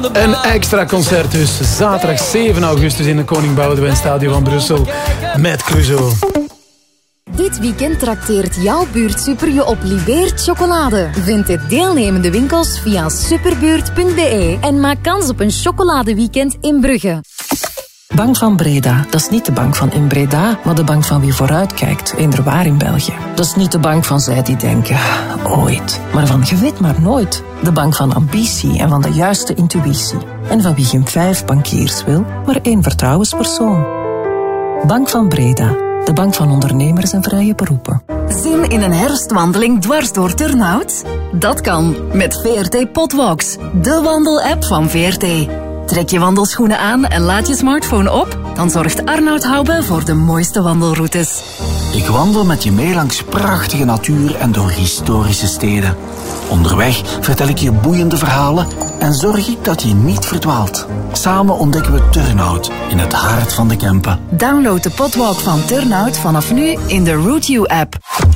Een extra concert dus. Zaterdag 7 augustus in de Koning Boudewijn Stadion van Brussel. Met Clouseau. Dit weekend trakteert jouw buurtsuper je op Libeert chocolade. Vind de deelnemende winkels via superbuurt.be en maak kans op een chocoladeweekend in Brugge. Bank van Breda, dat is niet de bank van in Breda, maar de bank van wie vooruitkijkt, inderwaar in België. Dat is niet de bank van zij die denken, ooit, maar van je weet maar nooit. De bank van ambitie en van de juiste intuïtie. En van wie geen 5 bankiers wil, maar 1 vertrouwenspersoon. Bank van Breda, de bank van ondernemers en vrije beroepen. Zin in een herfstwandeling dwars door Turnhout? Dat kan met VRT Potwalks, de wandelapp van VRT. Trek je wandelschoenen aan en laat je smartphone op, dan zorgt Arnoud Hoube voor de mooiste wandelroutes. Ik wandel met je mee langs prachtige natuur en door historische steden. Onderweg vertel ik je boeiende verhalen en zorg ik dat je niet verdwaalt. Samen ontdekken we Turnhout in het hart van de Kempen. Download de Potwalk van Turnhout vanaf nu in de Route You app.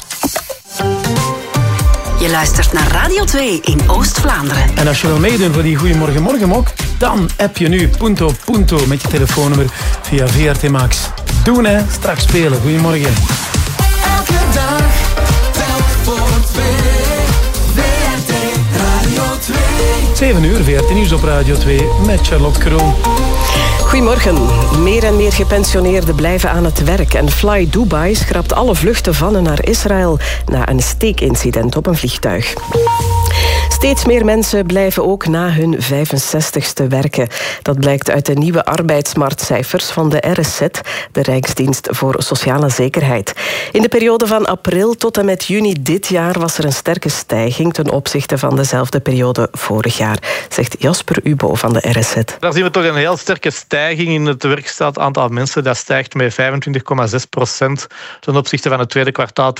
Je luistert naar Radio 2 in Oost-Vlaanderen. En als je wil meedoen voor die Goeiemorgen Morgenmok, dan app je nu Punto Punto met je telefoonnummer via VRT Max. Doen hè, straks spelen. Goeiemorgen. Elke dag, telk voor 2. VRT Radio 2. 7 uur, VRT Nieuws op Radio 2 met Charlotte Kroon. Goedemorgen. Meer en meer gepensioneerden blijven aan het werk en Fly Dubai schrapt alle vluchten van en naar Israël na een steekincident op een vliegtuig. Steeds meer mensen blijven ook na hun 65ste werken. Dat blijkt uit de nieuwe arbeidsmarktcijfers van de RSZ, de Rijksdienst voor Sociale Zekerheid. In de periode van april tot en met juni dit jaar was er een sterke stijging ten opzichte van dezelfde periode vorig jaar, zegt Jasper Ubo van de RSZ. Daar zien we toch een heel sterke stijging in het werkstaat aantal mensen. Dat stijgt met 25,6% ten opzichte van het tweede kwartaal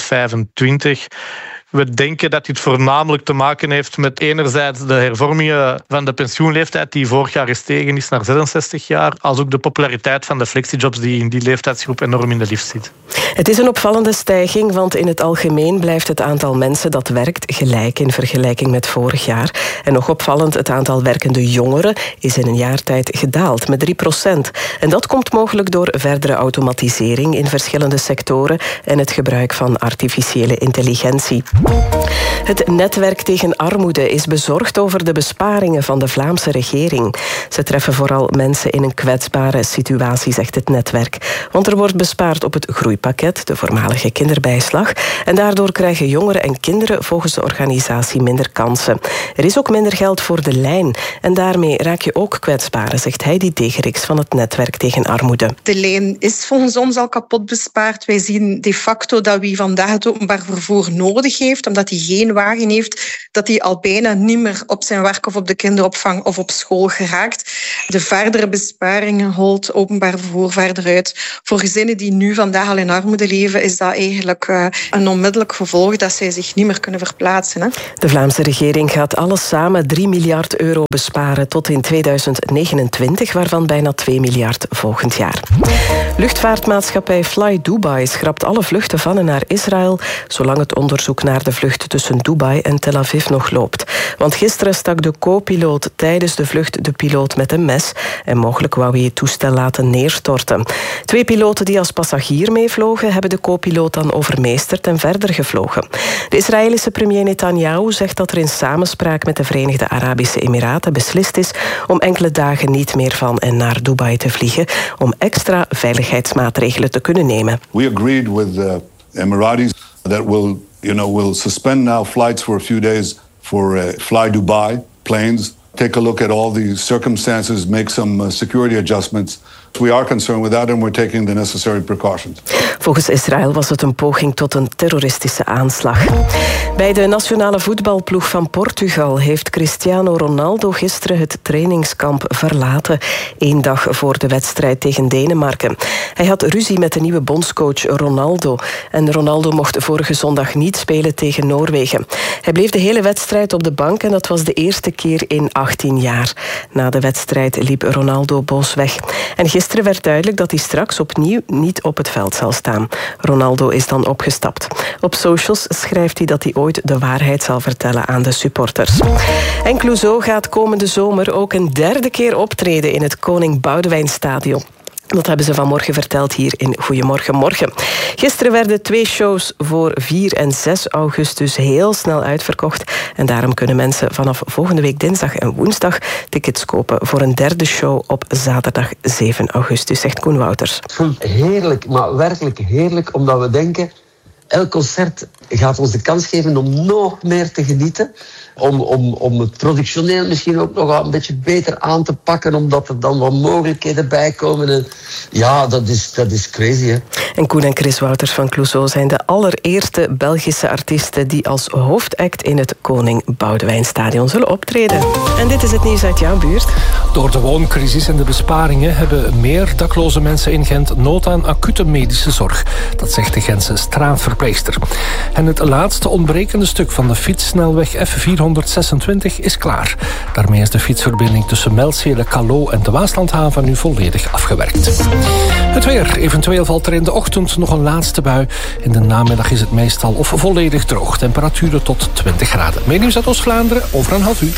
2025. We denken dat dit voornamelijk te maken heeft met enerzijds de hervormingen van de pensioenleeftijd die vorig jaar gestegen is naar 66 jaar, als ook de populariteit van de flexijobs die in die leeftijdsgroep enorm in de lift zit. Het is een opvallende stijging, want in het algemeen blijft het aantal mensen dat werkt gelijk in vergelijking met vorig jaar. En nog opvallend, het aantal werkende jongeren is in een jaar tijd gedaald met 3%. En dat komt mogelijk door verdere automatisering in verschillende sectoren en het gebruik van artificiële intelligentie. Het netwerk tegen armoede is bezorgd over de besparingen van de Vlaamse regering. Ze treffen vooral mensen in een kwetsbare situatie, zegt het netwerk. Want er wordt bespaard op het groeipakket, de voormalige kinderbijslag. En daardoor krijgen jongeren en kinderen volgens de organisatie minder kansen. Er is ook minder geld voor de lijn. En daarmee raak je ook kwetsbaren, zegt Heidi Degerix van het netwerk tegen armoede. De lijn is volgens ons al kapot bespaard. Wij zien de facto dat wie vandaag het openbaar vervoer nodig heeft, omdat hij geen wagen heeft, dat hij al bijna niet meer op zijn werk of op de kinderopvang of op school geraakt. De verdere besparingen holt openbaar vervoer verder uit. Voor gezinnen die nu vandaag al in armoede leven, is dat eigenlijk een onmiddellijk gevolg dat zij zich niet meer kunnen verplaatsen. Hè? De Vlaamse regering gaat alles samen 3 miljard euro besparen tot in 2029, waarvan bijna 2 miljard volgend jaar. Luchtvaartmaatschappij Fly Dubai schrapt alle vluchten van en naar Israël, zolang het onderzoek naar de vlucht tussen Dubai en Tel Aviv nog loopt. Want gisteren stak de co-piloot tijdens de vlucht de piloot met een mes en mogelijk wou hij het toestel laten neerstorten. 2 piloten die als passagier meevlogen hebben de co-piloot dan overmeesterd en verder gevlogen. De Israëlische premier Netanyahu zegt dat er in samenspraak met de Verenigde Arabische Emiraten beslist is om enkele dagen niet meer van en naar Dubai te vliegen om extra veiligheidsmaatregelen te kunnen nemen. We agreed with the Emiratis that we'll suspend now flights for a few days for Fly Dubai planes. Take a look at all the circumstances, make some security adjustments. We are concerned with that and we're taking the necessary precautions. Volgens Israël was het een poging tot een terroristische aanslag. Bij de nationale voetbalploeg van Portugal heeft Cristiano Ronaldo gisteren het trainingskamp verlaten, 1 dag voor de wedstrijd tegen Denemarken. Hij had ruzie met de nieuwe bondscoach Ronaldo en Ronaldo mocht vorige zondag niet spelen tegen Noorwegen. Hij bleef de hele wedstrijd op de bank en dat was de eerste keer in 18 jaar. Na de wedstrijd liep Ronaldo boos weg. En gisteren Gisteren werd duidelijk dat hij straks opnieuw niet op het veld zal staan. Ronaldo is dan opgestapt. Op socials schrijft hij dat hij ooit de waarheid zal vertellen aan de supporters. En Clouseau gaat komende zomer ook een derde keer optreden in het Koning Boudewijnstadion. Dat hebben ze vanmorgen verteld hier in Goedemorgen Morgen. Gisteren werden 2 shows voor 4 en 6 augustus heel snel uitverkocht. En daarom kunnen mensen vanaf volgende week dinsdag en woensdag tickets kopen voor een derde show op zaterdag 7 augustus, zegt Koen Wouters. Het voelt heerlijk, maar werkelijk heerlijk, omdat we denken, elk concert gaat ons de kans geven om nog meer te genieten. Om het productioneel misschien ook nog een beetje beter aan te pakken, omdat er dan wat mogelijkheden bij komen. En ja, dat is crazy, hè. En Koen en Chris Wouters van Clouseau zijn de allereerste Belgische artiesten die als hoofdact in het Koning Boudewijnstadion zullen optreden. En dit is het nieuws uit jouw buurt. Door de wooncrisis en de besparingen hebben meer dakloze mensen in Gent nood aan acute medische zorg. Dat zegt de Gentse straatverpleegster. En het laatste ontbrekende stuk van de fietssnelweg F426 is klaar. Daarmee is de fietsverbinding tussen Melzele, Callot en de Waaslandhaven nu volledig afgewerkt. Het weer. Eventueel valt er in de ochtend nog een laatste bui. In de namiddag is het meestal of volledig droog. Temperaturen tot 20 graden. Meer nieuws uit Oost-Vlaanderen over een half uur.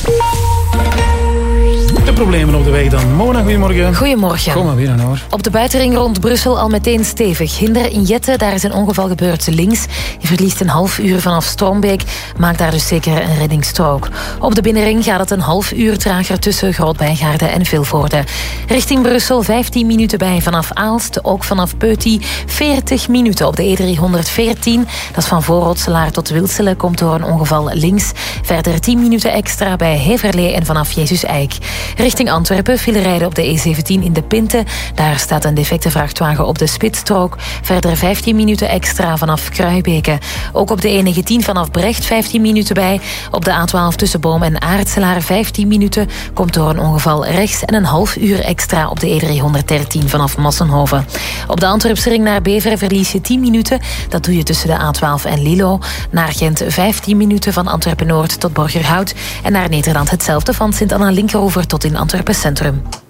De problemen op de weg dan. Mona, goedemorgen. Goedemorgen. Kom maar weer aan hoor. Op de buitenring rond Brussel al meteen stevig. Hinder in Jette, daar is een ongeval gebeurd links. Je verliest een half uur vanaf Strombeek. Maakt daar dus zeker een reddingsstrook. Op de binnenring gaat het een half uur trager tussen Groot-Bijgaarden en Vilvoorde. Richting Brussel 15 minuten bij vanaf Aalst. Ook vanaf Peuty 40 minuten op de E314. Dat is van Voorrotselaar tot Wilsele. Komt door een ongeval links. Verder 10 minuten extra bij Heverlee en vanaf Jezus Eik. Richting Antwerpen file rijden op de E17 in de Pinte. Daar staat een defecte vrachtwagen op de spitsstrook. Verder 15 minuten extra vanaf Kruijbeke. Ook op de E19 vanaf Brecht 15 minuten bij. Op de A12 tussen Boom en Aartselaar 15 minuten. Komt door een ongeval rechts. En een half uur extra op de E313 vanaf Massenhoven. Op de Antwerpse ring naar Beveren verlies je 10 minuten. Dat doe je tussen de A12 en Lilo. Naar Gent 15 minuten van Antwerpen-Noord tot Borgerhout. En naar Nederland hetzelfde van Sint-Anna-Linkeroever tot in Antwerpen Centrum.